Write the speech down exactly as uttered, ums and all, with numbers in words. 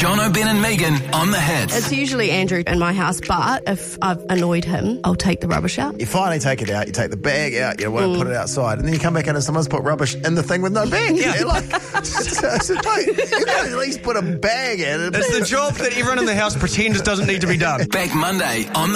John O'Ben and Megan on the Hits. It's usually Andrew in my house, but if I've annoyed him, I'll take the rubbish out. You finally take it out, you take the bag out, you want to put it outside, and then you come back in and someone's put rubbish in the thing with no bag. Yeah. You're like, so, so, mate, you know, at least put a bag in it. It's the job that everyone in the house pretends doesn't need to be done. Back Monday on